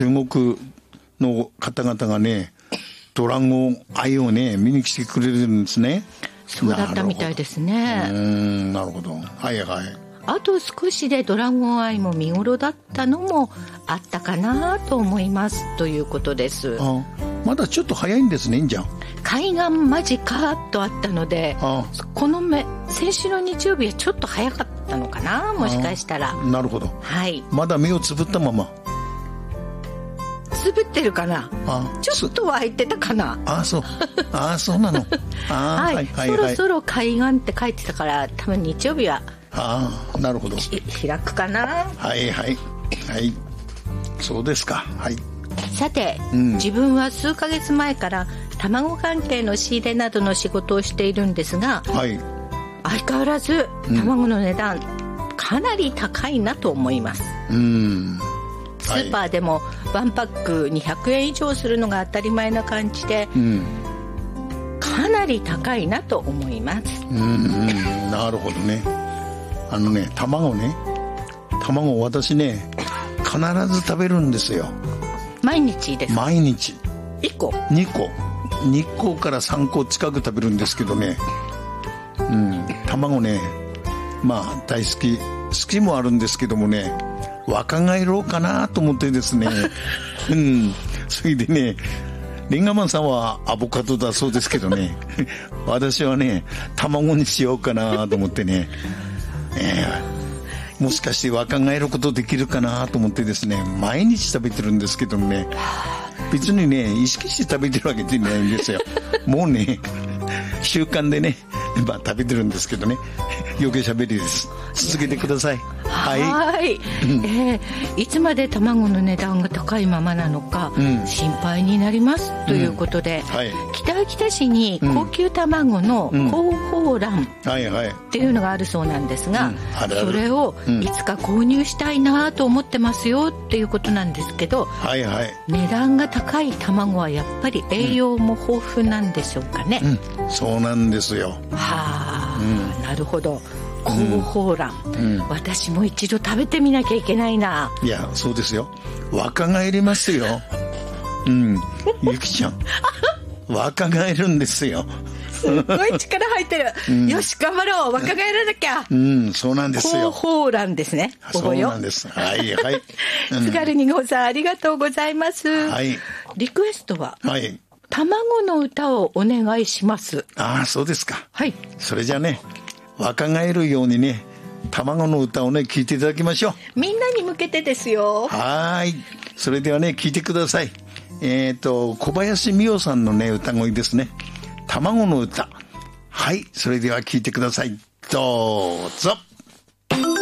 中国の方々がね、ドラゴンアイをね、見に来てくれるんですね。 そうだったみたいですね。 なるほど。はいはい。 あと少しでドラゴンアイも見頃だったのもあったかなと思いますということです。 まだちょっと早いんですね。じゃあ海岸間近とあったので、この先週の日曜日はちょっと早かったのかな、もしかしたら。 なるほど、 はい、 まだ目をつぶったままつぶってるかな、ちょっとは開いてたかな。 そうなの。 はい、そろそろ海岸って書いてたから、多分日曜日はなるほど、 開くかな。 はいはいはい、そうですか。はい。 さて、自分は数ヶ月前から卵関係の仕入れなどの仕事をしているんですが、相変わらず卵の値段、かなり高いなと思います。スーパーでも1パック200円以上するのが当たり前な感じで、かなり高いなと思います。 なるほどね。卵私ね、必ず食べるんですよ。 毎日ですか？ 毎日 1個 2個から3個近く食べるんですけどね、卵ね、大好きもあるんですけどもね、若返ろうかなと思ってですねそれでね、リンガマンさんはアボカドだそうですけどね私はね、卵にしようかなと思ってね、もしかして若返ることできるかなと思ってですね、毎日食べてるんですけどね、別にね、意識して食べてるわけじゃないんですよもうね、習慣でね、食べてるんですけどね、余計喋りです。続けてください。 いつまで卵の値段が高いままなのか、心配になりますということで、北秋田市に高級卵の広報欄っていうのがあるそうなんですが、それをいつか購入したいなと思ってますよっていうことなんですけど、値段が高い卵はやっぱり栄養も豊富なんでしょうかね。 そうなんですよ。 なるほど。広報欄、私も一度食べてみなきゃいけないな。 いや、そうですよ、若返りますよ。ゆきちゃん若返るんですよ。 すごい力入ってる、よし頑張ろう、若返らなきゃ。 そうなんですよ。 広報欄ですね。 そうなんです。はいはい。 津軽2号さん、ありがとうございます。リクエストは、卵の歌をお願いします。 そうですか。 はい。 それじゃね、若返るようにね、卵の歌をね、聴いていただきましょう。 みんなに向けてですよ。 それではね、聴いてください。小林美桜さんのね、歌声ですね。卵の歌。それでは聴いてください。どうぞ。